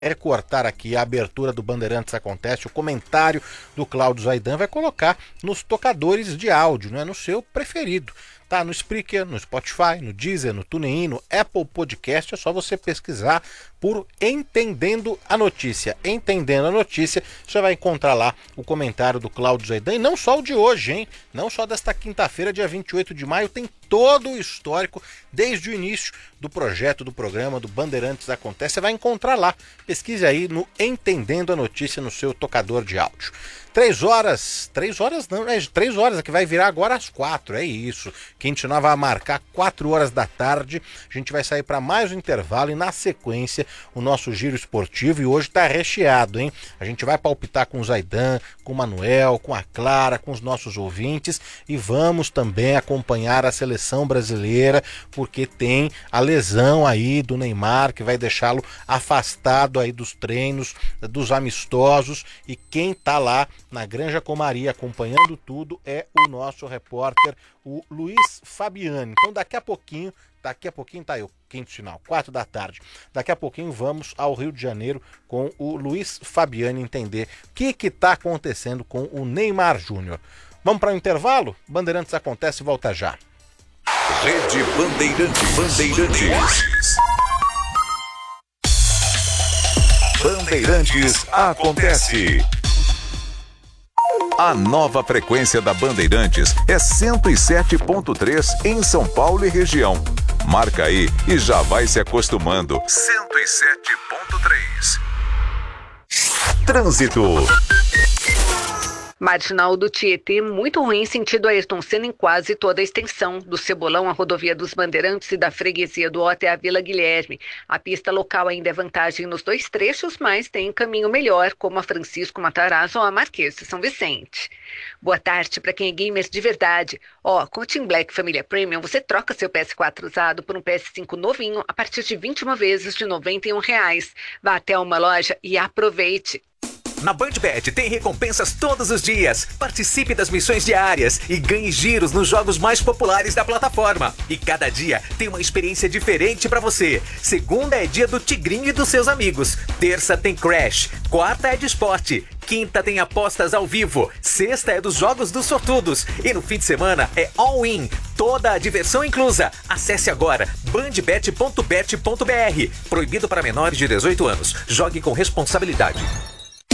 recortar aqui a abertura do Bandeirantes Acontece, o comentário do Cláudio Zaidan, vai colocar nos tocadores de áudio, no seu preferido. Tá no Spreaker, no Spotify, no Deezer, no TuneIn, no Apple Podcast, é só você pesquisar por Entendendo a Notícia. Entendendo a Notícia, você vai encontrar lá o comentário do Cláudio Zaidan, e não só o de hoje, hein? Não só desta quinta-feira, dia 28 de maio, tem todo o histórico desde o início do projeto, do programa, do Bandeirantes Acontece. Você vai encontrar lá. Pesquise aí no Entendendo a Notícia no seu tocador de áudio. 3 horas é que vai virar agora às 4, é isso. Quintino vai marcar 4 horas da tarde, a gente vai sair para mais um intervalo e na sequência o nosso giro esportivo, e hoje tá recheado, hein? A gente vai palpitar com o Zaidan, com o Manuel, com a Clara, com os nossos ouvintes, e vamos também acompanhar a seleção brasileira, porque tem a lesão aí do Neymar, que vai deixá-lo afastado aí dos treinos, dos amistosos, e quem tá lá na Granja Comaria acompanhando tudo é o nosso repórter, o Luiz Fabiani. Então daqui a pouquinho tá aí o quinto final, 4 da tarde. Daqui a pouquinho vamos ao Rio de Janeiro com o Luiz Fabiani entender o que tá acontecendo com o Neymar Júnior. Vamos para o intervalo? Bandeirantes Acontece, volta já. Rede Bandeirantes. Bandeirantes Acontece. A nova frequência da Bandeirantes é 107.3 em São Paulo e região. Marca aí e já vai se acostumando. 107.3. Trânsito. Marginal do Tietê, muito ruim, sentido Ayrton Senna em quase toda a extensão. Do Cebolão, a rodovia dos Bandeirantes, e da freguesia do Ota à Vila Guilherme. A pista local ainda é vantagem nos 2 trechos, mas tem caminho melhor, como a Francisco Matarazzo ou a Marquês de São Vicente. Boa tarde para quem é gamer de verdade. Com o Team Black Família Premium, você troca seu PS4 usado por um PS5 novinho a partir de 21 vezes de R$ 91. Vá até uma loja e aproveite. Na BandBet tem recompensas todos os dias. Participe das missões diárias e ganhe giros nos jogos mais populares da plataforma. E cada dia tem uma experiência diferente pra você. Segunda é dia do Tigrinho e dos seus amigos. Terça tem Crash. Quarta é de esporte. Quinta tem apostas ao vivo. Sexta é dos jogos dos sortudos. E no fim de semana é all-in. Toda a diversão inclusa. Acesse agora bandbet.bet.br. Proibido para menores de 18 anos. Jogue com responsabilidade.